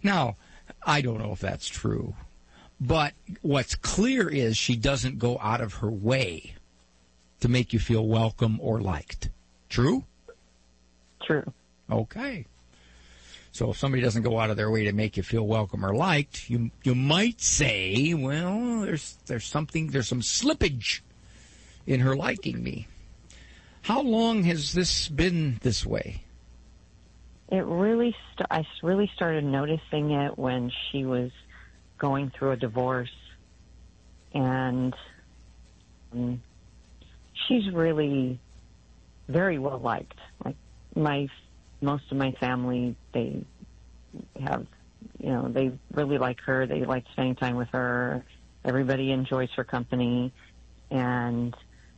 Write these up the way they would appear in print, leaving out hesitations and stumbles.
Now, I don't know if that's true, but what's clear is she doesn't go out of her way to make you feel welcome or liked. True? True. Okay. So if somebody doesn't go out of their way to make you feel welcome or liked, you might say, well, there's some slippage in her liking me. How long has this been this way? I really started noticing it when she was going through a divorce, and she's really very well liked. Like most of my family, they really like her. They like spending time with her. Everybody enjoys her company, and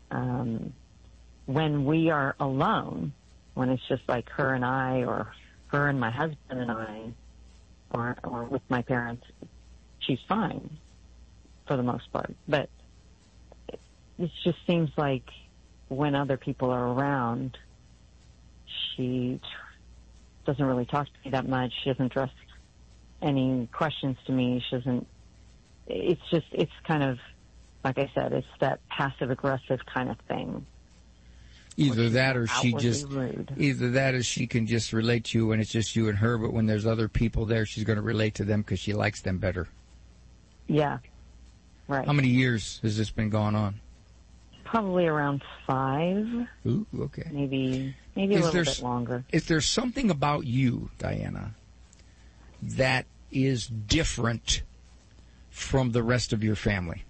when we are alone, when it's just like her and I, or her and my husband and I, or with my parents, she's fine for the most part. But it just seems like when other people are around, she doesn't really talk to me that much. She doesn't address any questions to me. She doesn't. It's kind of, like I said, it's that passive aggressive kind of thing. Either that or she can just relate to you when it's just you and her, but when there's other people there, she's going to relate to them because she likes them better. Yeah, right. How many years has this been going on? Probably around 5. Ooh, okay. Maybe a little bit longer. Is there something about you, Diana, that is different from the rest of your family?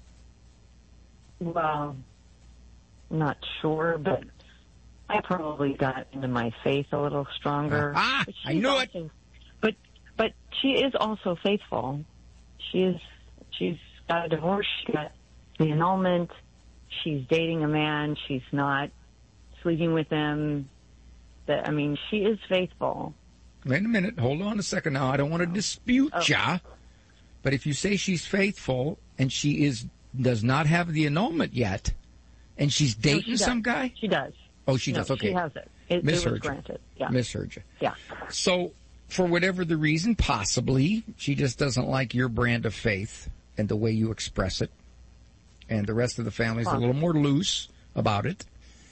Well, not sure, but I probably got into my faith a little stronger. I knew it. But she is also faithful. She's got a divorce. She got the annulment. She's dating a man. She's not sleeping with him. She is faithful. Wait a minute. Hold on a second now. I don't want to dispute ya. But if you say she's faithful and she does not have the annulment yet, and she's dating some guy? She does. Oh, she does. Okay. She has it. It was granted. Yeah. Misheard you. Yeah. So, for whatever the reason, possibly, she just doesn't like your brand of faith and the way you express it. And the rest of the family's a little more loose about it.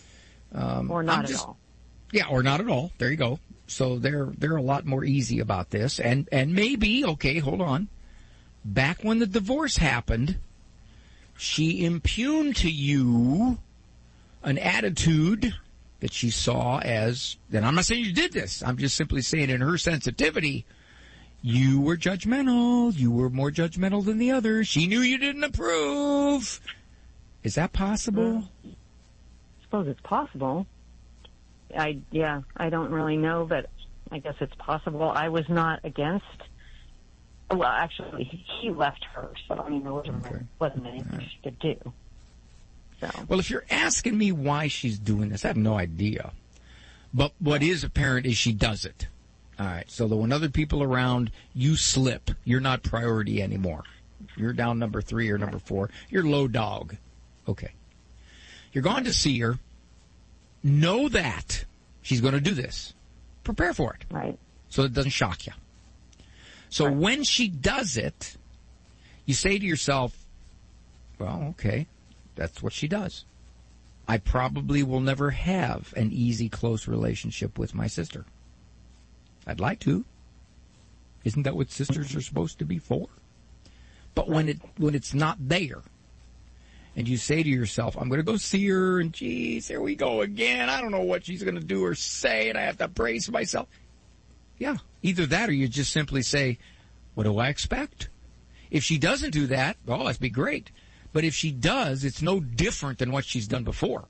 Or not at all. Yeah, or not at all. There you go. So they're a lot more easy about this. And maybe, okay, hold on. Back when the divorce happened, she impugned to you an attitude that she saw as, and I'm not saying you did this, I'm just simply saying in her sensitivity, you were judgmental, you were more judgmental than the others, she knew you didn't approve. Is that possible? I suppose it's possible. I don't really know, but I guess it's possible. I was not against. Well, actually, he left her, so there wasn't anything she could do. So. Well, if you're asking me why she's doing this, I have no idea. But what is apparent is she does it. All right, so that when other people are around, you slip. You're not priority anymore. You're down number 3 or number 4. You're low dog. Okay. You're going to see her. Know that she's going to do this. Prepare for it. Right. So it doesn't shock you. So when she does it, you say to yourself, well, okay, that's what she does. I probably will never have an easy, close relationship with my sister. I'd like to. Isn't that what sisters are supposed to be for? But when it's not there, and you say to yourself, I'm going to go see her, and geez, here we go again. I don't know what she's going to do or say, and I have to brace myself. Yeah, either that or you just simply say, what do I expect? If she doesn't do that, oh, that'd be great. But if she does, it's no different than what she's done before.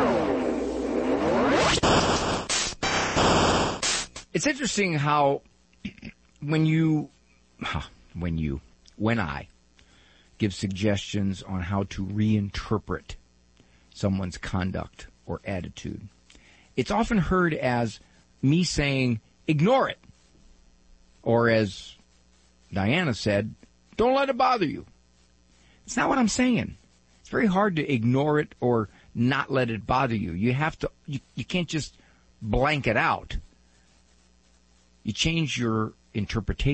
It's interesting how when I give suggestions on how to reinterpret someone's conduct or attitude, it's often heard as me saying, ignore it. Or as Diana said, don't let it bother you. It's not what I'm saying. It's very hard to ignore it or not let it bother you. You have to, you can't just blank it out. You change your interpretation.